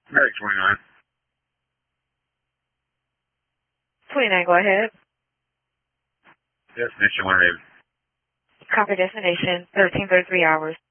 American 29. 29, go ahead. Destination 1 Raven. Copy destination, 1333 hours.